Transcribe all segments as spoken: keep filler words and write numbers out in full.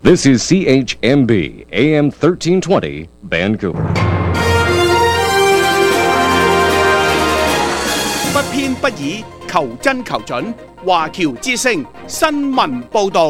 This is C H M B A M thirteen twenty Vancouver。 不偏不倚，求真求準。華僑之聲新聞報導。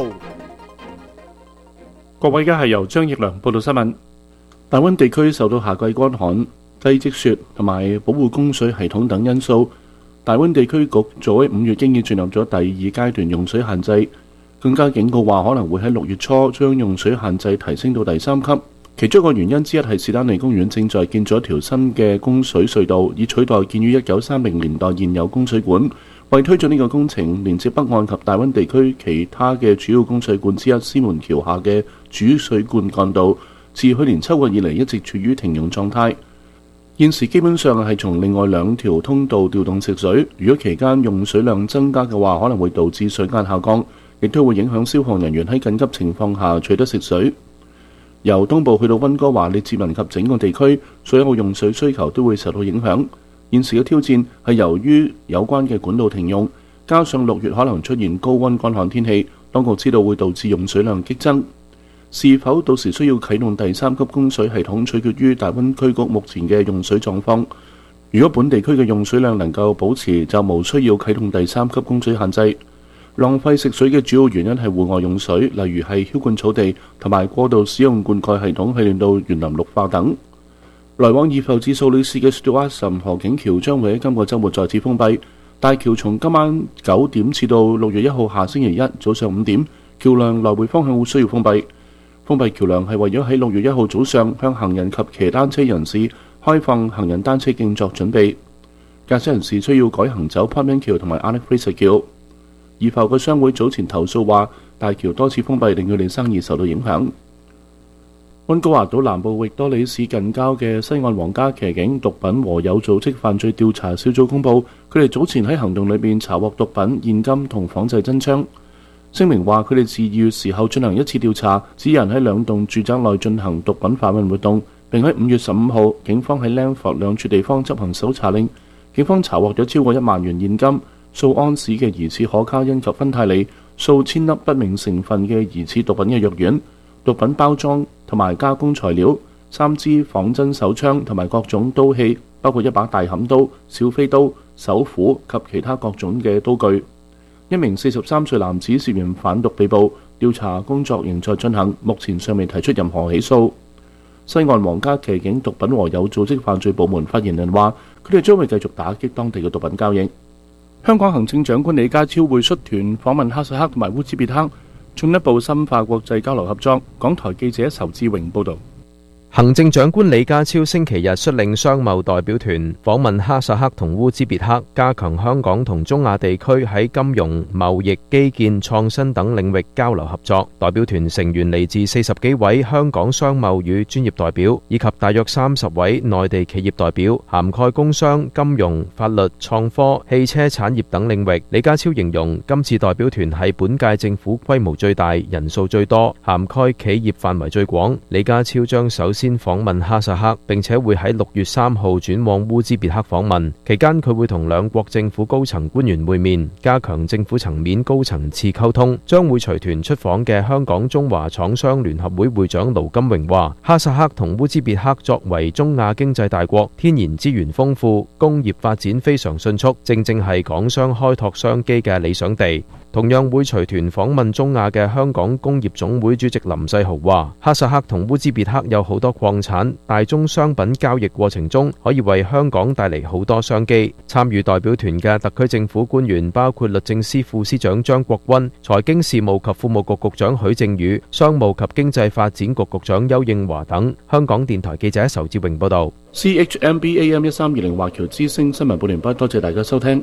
各位，而家係由張奕良報道新聞。大溫地區受到夏季乾旱、低積雪同埋保護供水系統等因素，大溫地區局早喺五月經已進入咗第二階段用水限制，更加警告話可能會喺六月初將用水限制提升到第三級。其中一個原因之一係士丹利公園正在建咗一條新嘅供水隧道，以取代建於一九三零年代現有供水管。為推進呢個工程，連接北岸及大溫地區其他嘅主要供水管之一獅門橋下嘅主水灌幹道，自去年秋季以嚟一直處於停用狀態。現時基本上係從另外兩條通道調動食水，如果期間用水量增加嘅話，可能會導致水壓下降，亦都會影響消防人員喺緊急情況下取得食水。由東部去到溫哥華、列治文及整個地區，所有用水需求都會受到影響。現時嘅挑戰係由於有關嘅管道停用，加上六月可能出現高溫乾旱天氣，當局知道會導致用水量激增。是否到時需要啟動第三級供水系統，取決於大溫區局目前嘅用水狀況。如果本地區嘅用水量能夠保持，就無需要啟動第三級供水限制。浪費食水嘅主要原因係戶外用水，例如係澆灌草地同埋過度使用灌溉系統，係令到園林綠化等。來往義埠至素里市嘅 Stuart 岑河景橋將會喺今個週末再次封閉。大橋從今晚九點至到六月一號下星期一早上五點，橋梁來回方向會需要封閉。封閉橋梁係為咗喺六月一號早上向行人及騎單車人士開放行人單車徑作準備。駕駛人士需要改行走 Parkman 橋同埋 Alec Fraser 橋。義埠嘅商會早前投訴話，大橋多次封閉令佢哋生意受到影響。溫哥華島南部域多里市近郊嘅西岸皇家騎警毒品和有組織犯罪調查小組公佈，佢哋早前喺行動裏面查獲毒品、現金同仿製真槍。聲明話佢哋自二月時候進行一次調查，指人喺兩棟住宅內進行毒品販運活動，並喺五月十五號警方喺 Langford 兩處地方執行搜查令，警方查獲咗超過一萬元現金、數安士嘅疑似可卡因及芬太尼、數千粒不明成分嘅疑似毒品嘅藥丸、毒品包裝同埋加工材料、三支仿真手槍同埋各種刀器，包括一把大砍刀、小飛刀、手斧及其他各種嘅刀具。一名四十三歲男子涉嫌販毒被捕，調查工作仍在進行，目前尚未提出任何起訴。西岸皇家騎警毒品和有組織犯罪部門發言人話，佢哋將會繼續打擊當地嘅毒品交易。香港行政長官李家超會率團訪問哈薩克同埋烏茲別克，進一步深化國際交流合作。港台記者仇志榮報導。 行政長官李家超星期日率領商貿代表團訪問哈薩克同烏茲別克，加強香港同中亞地區喺金融、貿易、基建、創新等領域交流合作。代表團成員嚟自四十幾位香港商貿與專業代表，以及大約三十位內地企業代表，涵蓋工商、金融、法律、創科、汽車產業等領域。李家超形容今次代表團係本屆政府規模最大、人數最多、涵蓋企業範圍最廣。李家超將首先訪問哈薩克，並且會喺六月三號轉往烏茲別克訪問。期間佢會同兩國政府高層官員會面，加強政府層面高層次溝通。將會隨團出訪嘅香港中華廠商聯合會會長盧金榮話，哈薩克同烏茲別克作為中亞經濟大國，天然資源豐富，工業發展非常迅速，正正係港商開拓商機嘅理想地。同樣會隨團訪問中亞嘅香港工業總會主席林世豪話，哈薩克同烏茲別克有好多礦產，大宗商品交易過程中可以為香港帶嚟好多商機。參與代表團嘅特區政府官員包括律政司副司長張國軍、財經事務及庫務局局長許正宇、商務及經濟發展局局長邱應華等。香港電台記者仇志榮報道。 C H M B A M 一三二零華僑之聲新聞報聯播，多謝大家收聽。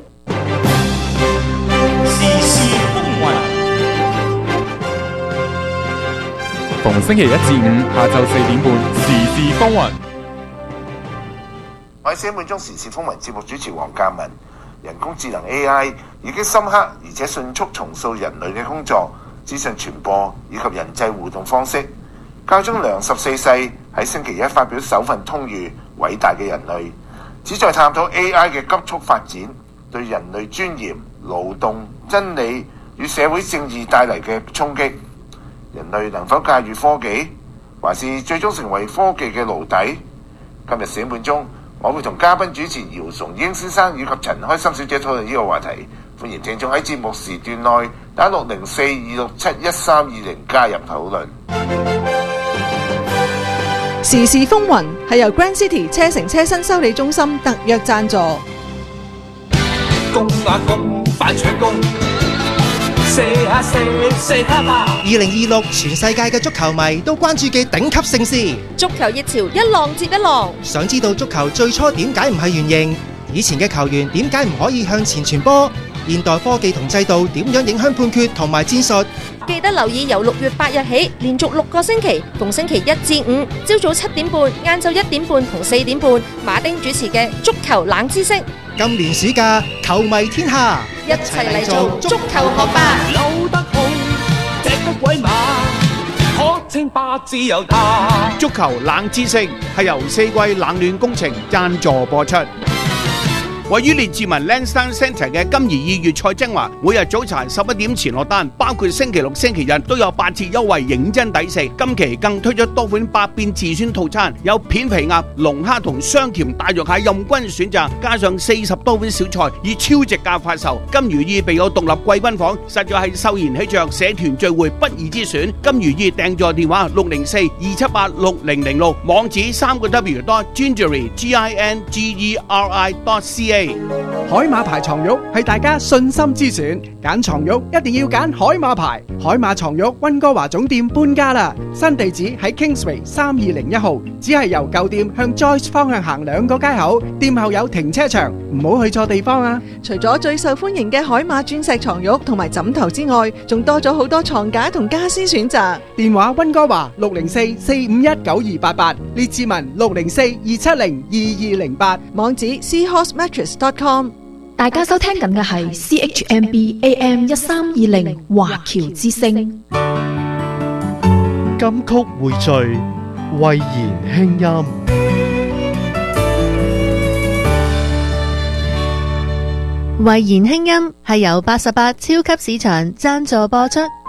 逢星期一至五下晝四點半，時事風雲。 我係四點半鐘時事風雲節目主持黃嘉文。人工智能 A I 已經深刻而且迅速重塑人類嘅工作、資訊傳播以及人際互動方式。教宗良十四世喺星期一發表首份通諭《偉大嘅人類》，旨在探討 A I 嘅急速發展對人類尊嚴、勞動、真理與社會正義帶嚟嘅衝擊。 人類能否駕馭科技，還是最終成為科技嘅奴隸？今日四點半鐘，我會同嘉賓主持姚崇英先生以及陳開心小姐討論呢個話題。歡迎聽眾喺節目時段內打六零四二六七一三二零加入討論。 時事風雲係由 Grand City 車城車身修理中心特約贊助。 公啊公，快搶攻！射下射，射下吧！ 二零二六全世界嘅足球迷都關注嘅頂級盛事， 足球熱潮一浪接一浪。 想知道足球最初點解唔係圓形？以前嘅球員點解唔可以向前傳波？現代科技同制度點樣影響判決同埋戰術？ 記得留意由六月八日起，連續六個星期，逢星期一至五，朝早七點半、晏晝一點半同四點半，馬丁主持嘅足球冷知識。 今年暑假，球迷天下， 一齊嚟做足球學霸。 扭得好，踢得鬼馬，可稱霸自由他。 足球冷知識係由四季冷暖工程贊助播出。位於列治文 Lansdowne Centre 嘅金怡意粵菜精華，每日早茶十一點前落單，包括星期六、星期日都有八折優惠，認真抵食。今期更推出多款百變自選套餐，有片皮鴨、龍蝦同雙甜大肉蟹任君選擇，加上四十多款小菜，以超值價發售。金如意備有獨立貴賓房，實在係秀賢喜鵲社團聚會不二之選。金如意訂座電話六零四二七八六零零六，網址三個 W dot gingery G I N G E R I dot C A。 海馬牌床褥係大家信心之選，揀床褥一定要揀海馬牌。海馬床褥溫哥華總店搬家啦，新地址喺 Kingsway 三二零一號，只係由舊店向 Joyce 方向行兩個街口，店後有停車場，唔好去錯地方啊！ 除咗最受歡迎嘅海馬鑽石床褥同埋枕頭之外，仲多咗好多床架同家私選擇。 電話溫哥華六零四四五一九二八八，列治文六零四二七零二二零八， 網址 seahorse mattress dot com。 大家收聽緊嘅係 C H M B A M 一三二零華僑之聲。 金曲匯聚，慧言輕音。 慧言輕音係由八十八超級市場贊助播出。